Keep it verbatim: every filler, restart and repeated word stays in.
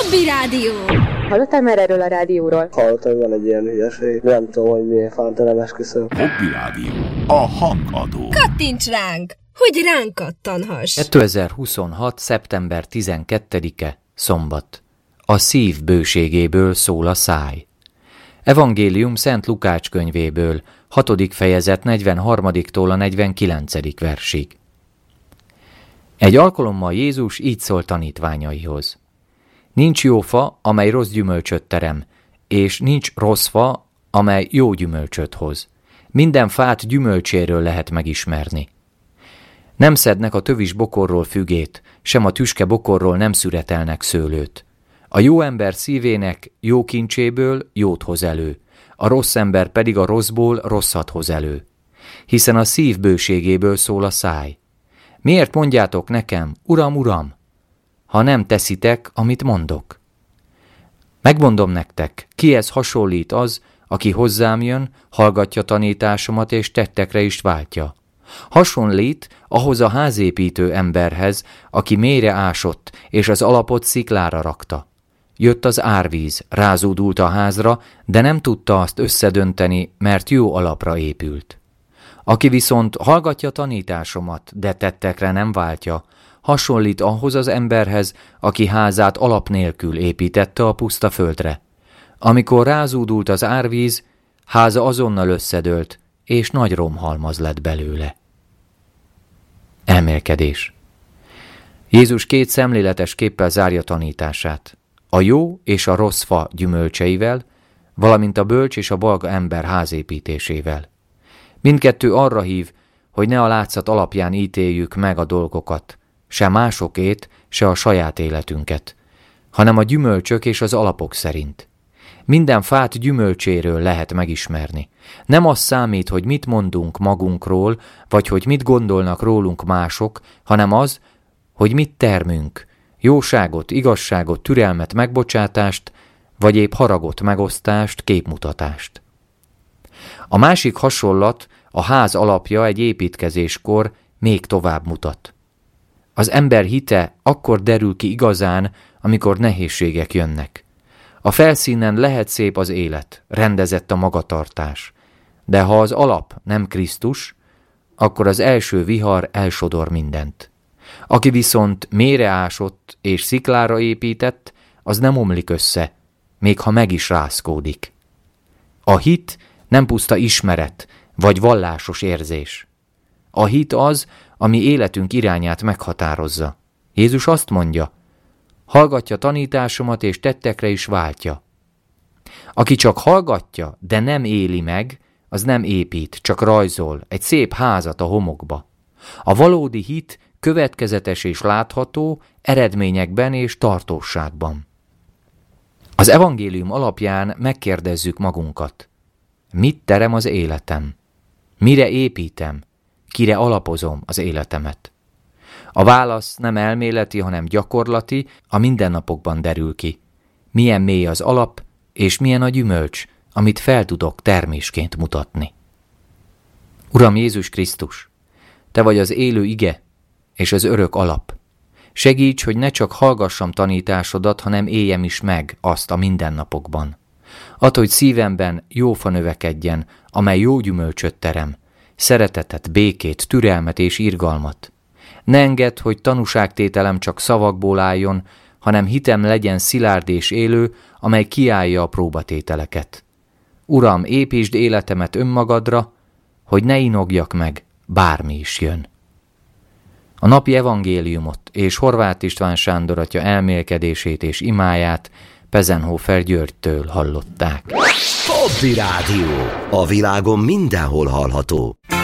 Hobby Rádió. Hallottál már erről a rádióról? Hallottam, hogy van egy ilyen hülyeség. Nem tudom, hogy milyen fánta, nem esküszöm. Hobby Rádió. A hangadó. Kattints ránk, hogy ránk kattanhass. kétezer-huszonhat. szeptember tizenkettedike. Szombat. A szív bőségéből szól a száj. Evangélium Szent Lukács könyvéből, hatodik fejezet negyvenharmadiktól a negyvenkilencedik versig. Egy alkalommal Jézus így szólt tanítványaihoz. Nincs jó fa, amely rossz gyümölcsöt terem, és nincs rossz fa, amely jó gyümölcsöt hoz. Minden fát gyümölcséről lehet megismerni. Nem szednek a tövis bokorról fügét, sem a tüske bokorról nem szüretelnek szőlőt. A jó ember szívének jó kincséből jót hoz elő, a rossz ember pedig a rosszból rosszat hoz elő. Hiszen a szív bőségéből szól a száj. Miért mondjátok nekem, Uram, Uram, ha nem teszitek, amit mondok? Megmondom nektek, kihez hasonlít az, aki hozzám jön, hallgatja tanításomat és tettekre is váltja. Hasonlít ahhoz a házépítő emberhez, aki mélyre ásott, és az alapot sziklára rakta. Jött az árvíz, rázódult a házra, de nem tudta azt összedönteni, mert jó alapra épült. Aki viszont hallgatja tanításomat, de tettekre nem váltja, hasonlít ahhoz az emberhez, aki házát alap nélkül építette a puszta földre. Amikor rázúdult az árvíz, háza azonnal összedőlt, és nagy romhalmaz lett belőle. Elmélkedés. Jézus két szemléletes képpel zárja tanítását. A jó és a rossz fa gyümölcseivel, valamint a bölcs és a balga ember házépítésével. Mindkettő arra hív, hogy ne a látszat alapján ítéljük meg a dolgokat, se másokét, se a saját életünket, hanem a gyümölcsök és az alapok szerint. Minden fát gyümölcséről lehet megismerni. Nem az számít, hogy mit mondunk magunkról, vagy hogy mit gondolnak rólunk mások, hanem az, hogy mit termünk, jóságot, igazságot, türelmet, megbocsátást, vagy épp haragot, megosztást, képmutatást. A másik hasonlat, a ház alapja egy építkezéskor még tovább mutat. Az ember hite akkor derül ki igazán, amikor nehézségek jönnek. A felszínen lehet szép az élet, rendezett a magatartás, de ha az alap nem Krisztus, akkor az első vihar elsodor mindent. Aki viszont mélyre ásott és sziklára épített, az nem omlik össze, még ha meg is rázkódik. A hit nem puszta ismeret vagy vallásos érzés. A hit az, ami életünk irányát meghatározza. Jézus azt mondja, hallgatja tanításomat és tettekre is váltja. Aki csak hallgatja, de nem éli meg, az nem épít, csak rajzol egy szép házat a homokba. A valódi hit következetes és látható eredményekben és tartóságban. Az evangélium alapján megkérdezzük magunkat. Mit terem az életem? Mire építem? Kire alapozom az életemet? A válasz nem elméleti, hanem gyakorlati, a mindennapokban derül ki. Milyen mély az alap, és milyen a gyümölcs, amit fel tudok termésként mutatni. Uram Jézus Krisztus, Te vagy az élő ige és az örök alap. Segíts, hogy ne csak hallgassam tanításodat, hanem éljem is meg azt a mindennapokban. Add, hogy szívemben jó fa növekedjen, amely jó gyümölcsöt terem, szeretetet, békét, türelmet és irgalmat. Ne engedd, hogy tanúságtételem csak szavakból álljon, hanem hitem legyen szilárd és élő, amely kiállja a próbatételeket. Uram, építsd életemet önmagadra, hogy ne inogjak meg, bármi is jön. A napi evangéliumot és Horváth István Sándor atya elmélkedését és imáját Pezenhofer Györgytől hallották. Hobby Rádió. A világon mindenhol hallható.